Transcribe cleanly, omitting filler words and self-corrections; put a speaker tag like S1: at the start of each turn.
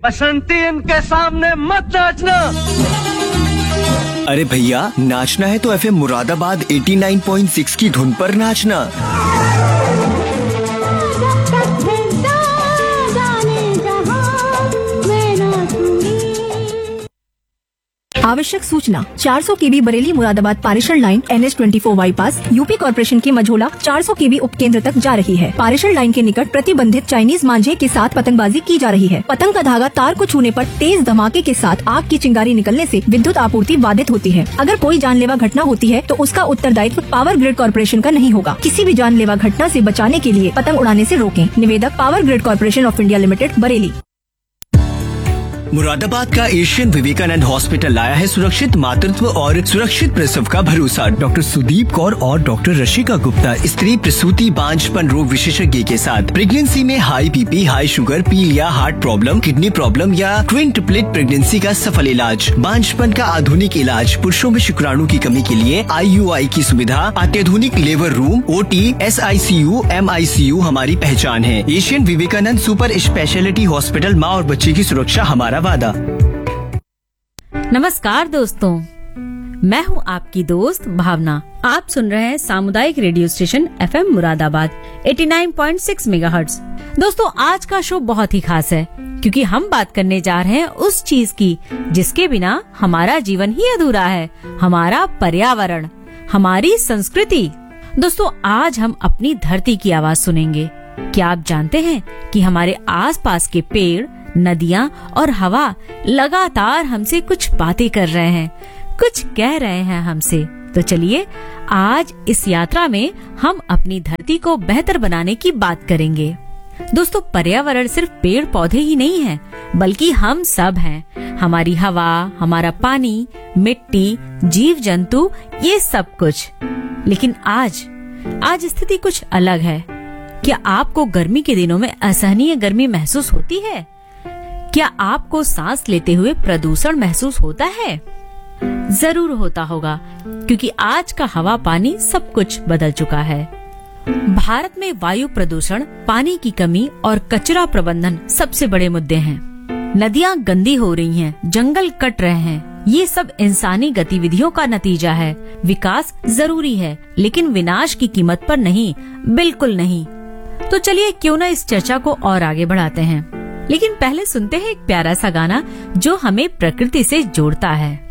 S1: बसंती इनके सामने मत नाचना।
S2: अरे भैया, नाचना है तो एफएम मुरादाबाद 89.6 की धुन पर नाचना।
S3: आवश्यक सूचना 400 केवी बरेली मुरादाबाद पारेषण line NH24 bypass UP corporation के मझोला 400 केवी उपकेंद्र तक जा रही है। पारेषण लाइन के निकट प्रतिबंधित चाइनीज मांझे के साथ पतंगबाजी की जा रही है। पतंग का धागा तार को छूने पर तेज धमाके के साथ आग की चिंगारी निकलने से विद्युत आपूर्ति बाधित होती है। अगर कोई जानलेवा घटना होती है तो उसका उत्तरदायित्व पावर ग्रिड कॉर्पोरेशन का नहीं होगा। किसी भी जानलेवा घटना से बचाने के लिए पतंग उड़ाने से रोकें। निवेदक power grid corporation of India limited, Bareilly.
S2: Moradabad का एशियन विवेकानंद हॉस्पिटल लाया है सुरक्षित मातृत्व और सुरक्षित प्रसव का भरोसा। डॉक्टर सुदीप कौर और डॉक्टर रशिका गुप्ता, स्त्री प्रसूति बांझपन रोग विशेषज्ञ के साथ प्रेगनेंसी में हाई बीपी, हाई शुगर, पीलिया, हार्ट प्रॉब्लम, किडनी प्रॉब्लम या ट्विन ट्रिपलेट प्रेगनेंसी का सफल इलाज। बांझपन का आधुनिक इलाज। पुरुषों में शुक्राणु की कमी के लिए IUI की सुविधा। अत्याधुनिक labour room, OT, SICU, MICU हमारी पहचान है। Asian Vivekananda super speciality hospital, माँ और बच्चे की सुरक्षा हमारा वादा।
S4: नमस्कार दोस्तों, मैं हूं आपकी दोस्त भावना। आप सुन रहे हैं सामुदायिक radio station FM Moradabad 89.6 megahertz. दोस्तों, आज का शो बहुत ही खास है क्योंकि हम बात करने जा रहे हैं उस चीज की जिसके बिना हमारा जीवन ही अधूरा है, हमारा पर्यावरण, हमारी संस्कृति। दोस्तों, आज हम अपनी धरती की आवाज सुनेंगे। क्या आप जानते हैं कि हमारे आसपास के पेड़, नदियाँ और हवा लगातार हमसे कुछ बातें कर रहे हैं, कुछ कह रहे हैं हमसे। तो चलिए आज इस यात्रा में हम अपनी धरती को बेहतर बनाने की बात करेंगे। दोस्तों, पर्यावरण सिर्फ पेड़ पौधे ही नहीं है, बल्कि हम सब हैं। हमारी हवा, हमारा पानी, मिट्टी, जीव जंतु, ये सब कुछ। लेकिन आज स्थिति कुछ अलग है। क्या आपको गर्मी के दिनों में असहनीय गर्मी महसूस होती है? क्या आपको सांस लेते हुए प्रदूषण महसूस होता है? जरूर होता होगा, क्योंकि आज का हवा पानी सब कुछ बदल चुका है। भारत में वायु प्रदूषण, पानी की कमी और कचरा प्रबंधन सबसे बड़े मुद्दे हैं। नदियाँ गंदी हो रही हैं, जंगल कट रहे हैं। ये सब इंसानी गतिविधियों का नतीजा है। विकास जरूरी है, लेकिन विनाश की कीमत पर नहीं, बिल्कुल नहीं। तो चलिए क्यों न इस चर्चा को और आगे बढ़ाते हैं। लेकिन पहले सुनते हैं एक प्यारा सा गाना जो हमें प्रकृति से जोड़ता है।